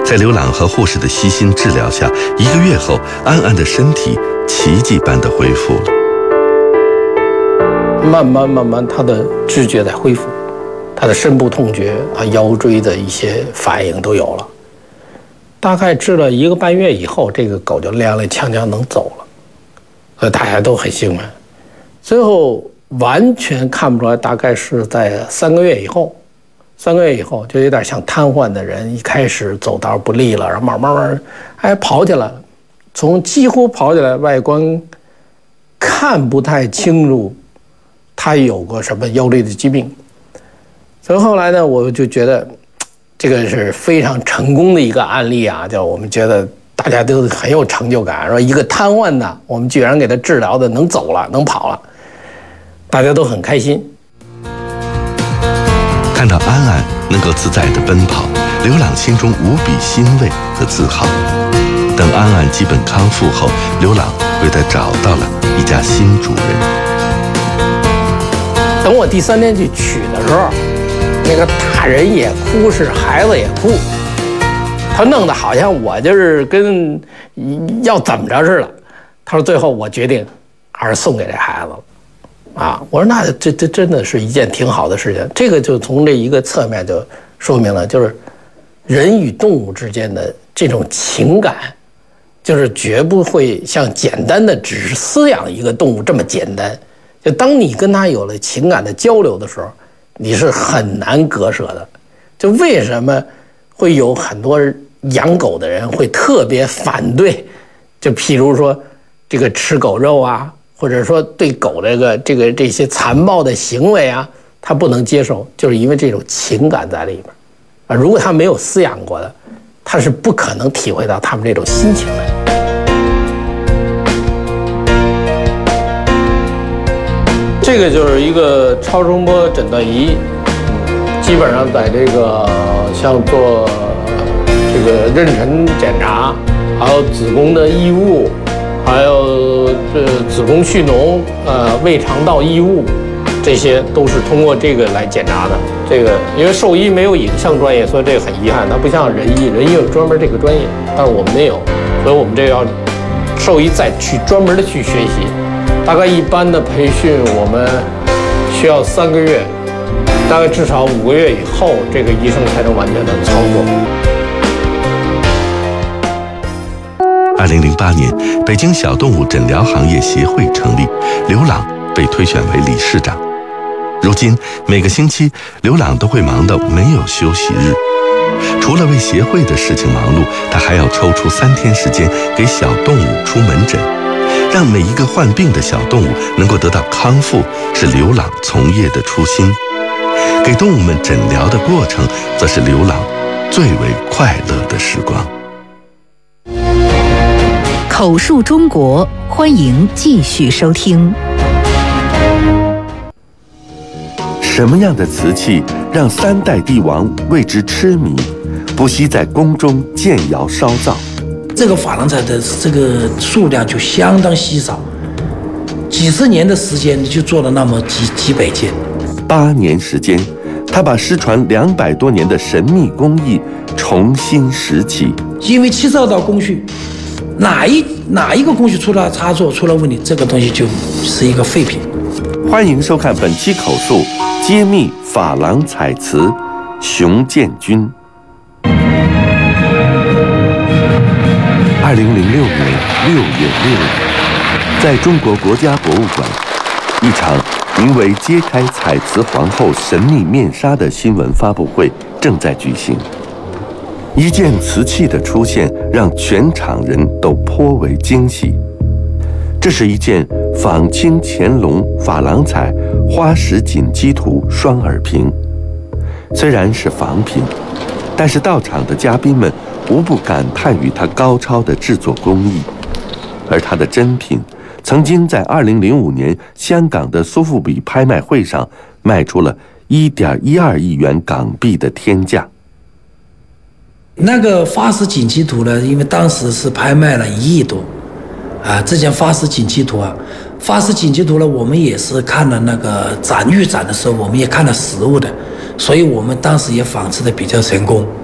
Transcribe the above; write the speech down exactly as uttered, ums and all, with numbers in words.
在刘朗和护士的悉心治疗下，一个月后，安安的身体奇迹般的恢复了。 慢慢慢慢，他的知觉在恢复，他的深部痛觉啊、腰椎的一些反应都有了。大概治了一个半月以后，这个狗就踉踉跄跄能走了，所以大家都很兴奋。最后完全看不出来，大概是在三个月以后，三个月以后就有点像瘫痪的人，一开始走道不利了，然后慢慢慢哎跑起来了，从几乎跑起来，外观看不太清楚他有过什么腰椎的疾病。所以后来呢，我就觉得这个是非常成功的一个案例啊，就我们觉得大家都很有成就感，说一个瘫痪的，我们居然给他治疗的能走了，能跑了，大家都很开心。 看到安安能够自在地奔跑，刘朗心中无比欣慰和自豪。等安安基本康复后，刘朗为他找到了一家新主人。 等我第三天去取的时候，那个大人也哭，是孩子也哭，他弄得好像我就是跟要怎么着似的。他说最后我决定还是送给这孩子了。啊，我说那这这真的是一件挺好的事情。这个就从这一个侧面就说明了，就是人与动物之间的这种情感，就是绝不会像简单的只是饲养一个动物这么简单。就当你跟它有了情感的交流的时候，你是很难割舍的。就为什么会有很多养狗的人会特别反对，就譬如说这个吃狗肉啊，或者说对狗这个这个这些残暴的行为啊，他不能接受，就是因为这种情感在里面啊。如果他没有饲养过的，他是不可能体会到他们这种心情的。这个就是一个超声波诊断仪，基本上在这个像做这个妊娠检查，还有子宫的异物，还有这子宫蓄脓，呃，胃肠道异物，这些都是通过这个来检查的。这个因为兽医没有影像专业，所以这个很遗憾，它不像人医，人医有专门这个专业，但是我们没有，所以我们这个要兽医再去专门的去学习。大概一般的培训我们需要三个月，大概至少五个月以后，这个医生才能完全的操作。 二零零八年，北京小动物诊疗行业协会成立，刘朗被推选为理事长。如今每个星期，刘朗都会忙得没有休息日。除了为协会的事情忙碌，他还要抽出三天时间给小动物出门诊。让每一个患病的小动物能够得到康复，是刘朗从业的初心。给动物们诊疗的过程，则是刘朗最为快乐的时光。 口述中国，欢迎继续收听。 什么样的瓷器让三代帝王为之痴迷，不惜在宫中建窑烧造？ 这个珐琅彩的这个数量就相当稀少，几十年的时间就做了那么几几百件。 八年时间，他把失传两百多年的神秘工艺重新拾起。 因为七十二道工序，哪一哪一个工序出了差错、出了问题，这个东西就是一个废品。 欢迎收看本期口述，揭秘珐琅彩瓷，熊建军。二零零六年六月六日，在中国国家博物馆，一场名为“揭开彩瓷皇后神秘面纱”的新闻发布会正在举行。一件瓷器的出现，让全场人都颇为惊喜。这是一件仿清乾隆珐琅彩花石锦鸡图双耳瓶，虽然是仿品，但是到场的嘉宾们无不感叹于它高超的制作工艺，而它的真品曾经在二零零五年香港的苏富比拍卖会上卖出了一点一二亿元港币的天价。 那个花石锦鸡图呢，因为当时是拍卖了一亿多，啊，这件花石锦鸡图啊，花石锦鸡图呢，我们也是看了那个展预展的时候，我们也看了实物的，所以我们当时也仿制的比较成功。